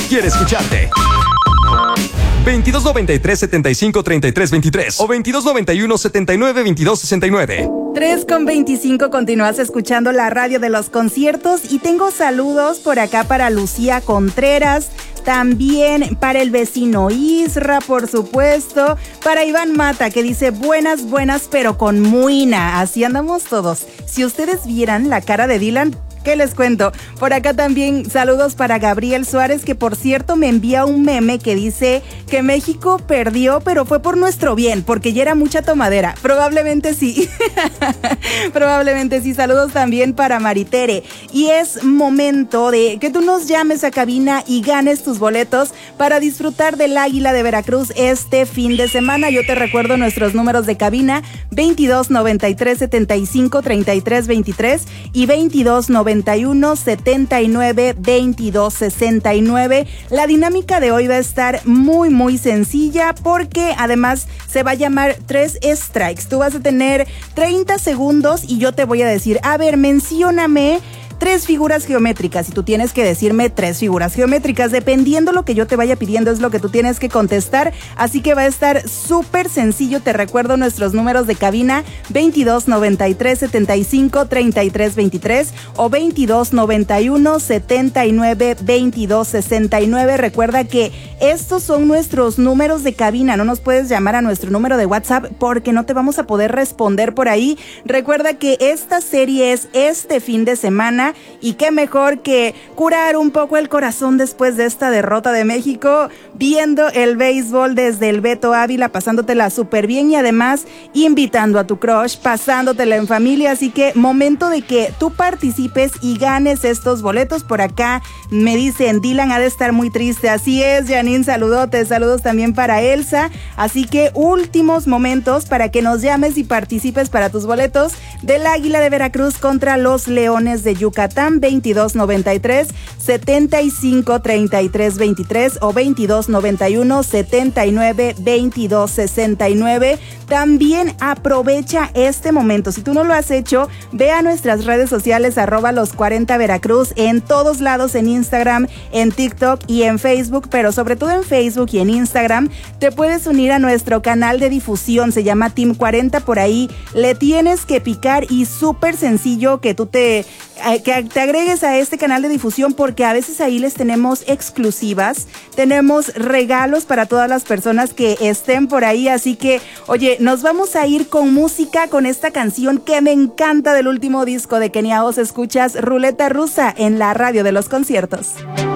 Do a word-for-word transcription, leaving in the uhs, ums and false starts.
quiere escucharte. veintidós noventa y tres, setenta y cinco, treinta y tres, veintitrés o veintidós noventa y uno, setenta y nueve, veintidós sesenta y nueve. tres con veinticinco, continúas escuchando la radio de los conciertos y tengo saludos por acá para Lucía Contreras, también para el vecino Isra, por supuesto, para Iván Mata, que dice buenas, buenas, pero con muina. Así andamos todos. Si ustedes vieran la cara de Dylan, ¿qué les cuento? Por acá también saludos para Gabriel Suárez, que por cierto me envía un meme que dice que México perdió, pero fue por nuestro bien, porque ya era mucha tomadera. Probablemente sí. Probablemente sí. Saludos también para Maritere. Y es momento de que tú nos llames a cabina y ganes tus boletos para disfrutar del Águila de Veracruz este fin de semana. Yo te recuerdo nuestros números de cabina: veintidós noventa y tres, setenta y cinco, treinta y tres, veintitrés y veintidós noventa y uno, setenta y nueve, veintidós sesenta y nueve. La dinámica de hoy va a estar muy muy sencilla, porque además se va a llamar tres strikes. Tú vas a tener treinta segundos y yo te voy a decir, a ver, mencióname tres figuras geométricas, y tú tienes que decirme tres figuras geométricas. Dependiendo lo que yo te vaya pidiendo es lo que tú tienes que contestar, así que va a estar súper sencillo. Te recuerdo nuestros números de cabina: veintidós noventa y tres, setenta y cinco, treinta y tres, veintitrés o veintidós noventa y uno, setenta y nueve, veintidós sesenta y nueve. Recuerda que estos son nuestros números de cabina, no nos puedes llamar a nuestro número de WhatsApp porque no te vamos a poder responder por ahí. Recuerda que esta serie es este fin de semana, y qué mejor que curar un poco el corazón después de esta derrota de México, viendo el béisbol desde el Beto Ávila, pasándotela súper bien y además invitando a tu crush, pasándotela en familia. Así que momento de que tú participes y ganes estos boletos. Por acá me dicen, Dylan ha de estar muy triste. Así es, Janine, saludotes, saludos también para Elsa. Así que últimos momentos para que nos llames y participes para tus boletos del Águila de Veracruz contra los Leones de Yucatán. Veintidós noventa y tres, setenta y cinco, treinta y tres, veintitrés o veintidós noventa y uno, setenta y nueve, veintidós sesenta y nueve. También aprovecha este momento. Si tú no lo has hecho, ve a nuestras redes sociales arroba los cuarenta Veracruz, en todos lados, en Instagram, en TikTok y en Facebook, pero sobre todo en Facebook y en Instagram. Te puedes unir a nuestro canal de difusión, se llama Team cuarenta. Por ahí le tienes que picar y súper sencillo que tú te que te agregues a este canal de difusión, porque a veces ahí les tenemos exclusivas, tenemos regalos para todas las personas que estén por ahí. Así que, oye, nos vamos a ir con música, con esta canción que me encanta del último disco de Kenia Oz. Escuchas Ruleta Rusa en la radio de los conciertos.